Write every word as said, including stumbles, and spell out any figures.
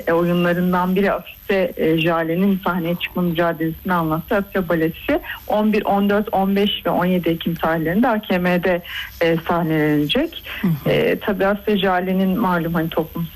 e, oyunlarından biri. Afişte e, Jale'nin sahneye çıkma mücadelesini anlattı. Afişte Balesi on bir, on dört, on beş ve on yedi Ekim tarihlerinde A K M'de e, sahnelenecek. Hı hı. E, tabii aslında Jale'nin malum hani toplumsal